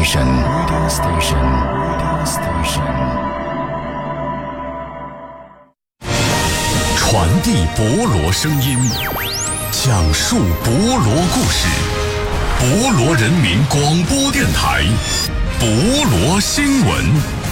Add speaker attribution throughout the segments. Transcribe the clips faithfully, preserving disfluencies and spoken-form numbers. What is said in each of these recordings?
Speaker 1: Station, Radio Station, Radio Station。传递博罗声音，讲述博罗故事。博罗人民广播电台，博罗新闻。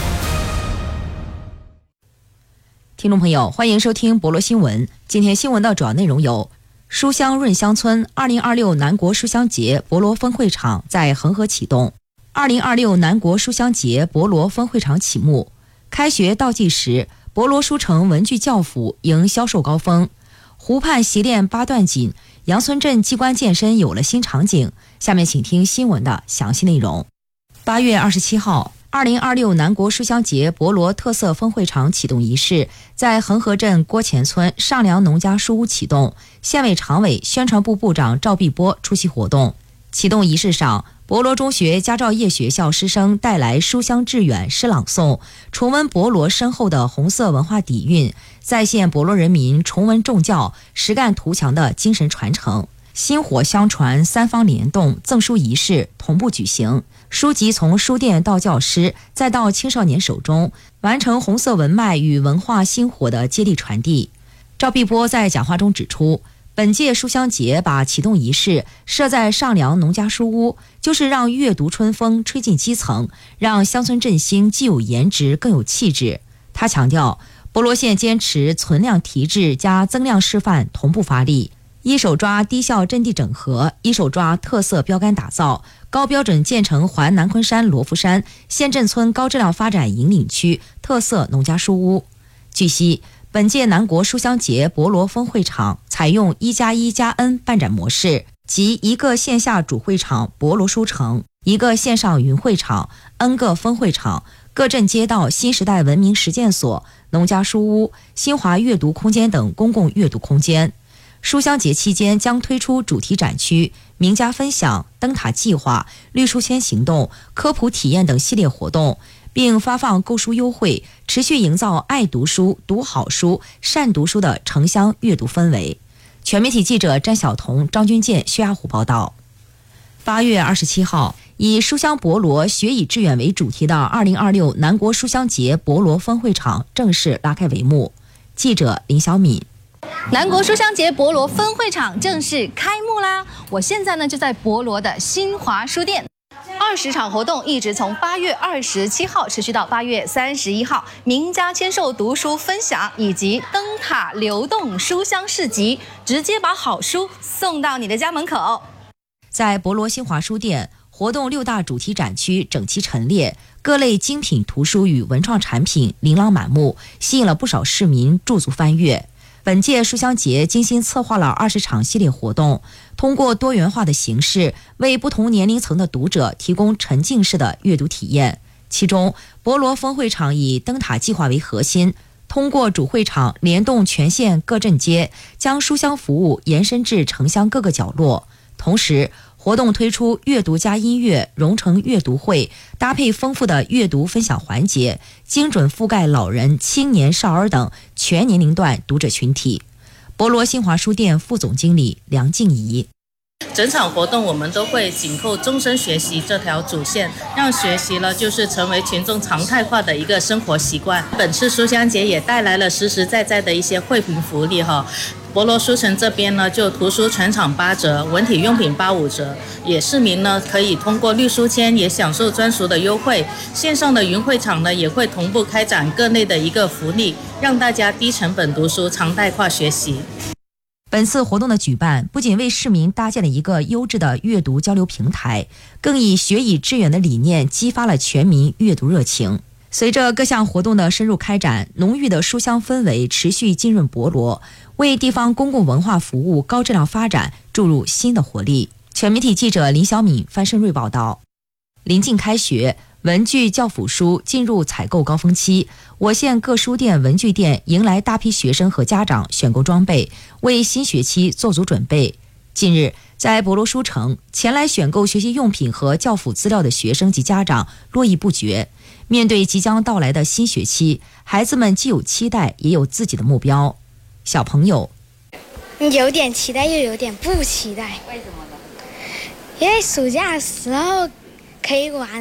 Speaker 2: 听众朋友，欢迎收听博罗新闻。今天新闻的主要内容有：书香润乡村二零二六南国书香节博罗分会场在恒河启动。二零二六南国书香节博罗分会场启幕。开学倒计时，博罗书城文具教辅迎销售高峰。湖畔习练八段锦，杨村镇机关健身有了新场景。下面请听新闻的详细内容。八月二十七号，二零二六南国书香节博罗特色分会场启动仪式在恒河镇郭前村上梁农家书屋启动，县委常委、宣传部部长赵碧波出席活动。启动仪式上，博罗中学家兆业学校师生带来书香致远诗朗诵，重温博罗深厚的红色文化底蕴，再现博罗人民崇文重教、实干图强的精神传承。薪火相传，三方联动，赠书仪式同步举行。书籍从书店到教师，再到青少年手中，完成红色文脉与文化薪火的接力传递。赵碧波在讲话中指出，本届书香节把启动仪式设在上梁农家书屋，就是让阅读春风吹进基层，让乡村振兴既有颜值更有气质。他强调，博罗县坚持存量提质加增量示范同步发力，一手抓低效阵地整合，一手抓特色标杆打造，高标准建成环南昆山罗浮山县镇村高质量发展引领区特色农家书屋。据悉，本届南国书香节博罗分会场采用一加一加 N 办展模式，即一个线下主会场博罗书城，一个线上云会场 N 个分会场，各镇街道新时代文明实践所、农家书屋、新华阅读空间等公共阅读空间。书香节期间将推出主题展区、名家分享、灯塔计划、绿书签行动、科普体验等系列活动，并发放购书优惠，持续营造爱读书、读好书、善读书的城乡阅读氛围。全媒体记者詹晓彤、张军健、薛亚虎报道。八月二十七号，以书香博罗学以致远为主题的二零二六南国书香节博罗分会场正式拉开帷幕。记者林小敏。
Speaker 3: 南国书香节博罗分会场正式开幕啦！我现在呢就在博罗的新华书店。二十场活动一直从八月二十七号持续到八月三十一号，名家签售读书分享以及灯塔流动书香市集，直接把好书送到你的家门口。
Speaker 2: 在博罗新华书店，活动六大主题展区整齐陈列，各类精品图书与文创产品琳琅满目，吸引了不少市民驻足翻阅。本届书香节精心策划了二十场系列活动，通过多元化的形式，为不同年龄层的读者提供沉浸式的阅读体验。其中，博罗分会场以灯塔计划为核心，通过主会场联动全县各镇街，将书香服务延伸至城乡各个角落。同时，活动推出阅读加音乐融成阅读会，搭配丰富的阅读分享环节，精准覆盖老人、青年、少儿等全年龄段读者群体。博罗新华书店副总经理梁静怡。
Speaker 4: 整场活动我们都会紧扣终身学习这条主线，让学习了就是成为群众常态化的一个生活习惯。本次书香节也带来了实实在在的一些惠民福利哈。博罗书城这边呢，就图书全场八折，文体用品八五折，也市民呢可以通过绿书签也享受专属的优惠。线上的云会场呢也会同步开展各类的一个福利，让大家低成本读书，常态化学习。
Speaker 2: 本次活动的举办，不仅为市民搭建了一个优质的阅读交流平台，更以学以致远的理念激发了全民阅读热情。随着各项活动的深入开展，浓郁的书香氛围持续浸润博罗，为地方公共文化服务高质量发展注入新的活力。全媒体记者林小敏、范胜瑞报道。临近开学，文具教辅书进入采购高峰期，我县各书店、文具店迎来大批学生和家长选购装备，为新学期做足准备。近日，在博罗书城，前来选购学习用品和教辅资料的学生及家长络绎不绝。面对即将到来的新学期，孩子们既有期待，也有自己的目标。小朋友
Speaker 5: 有点期待，又有点不期待。
Speaker 3: 为什么呢？
Speaker 5: 因为暑假的时候可以玩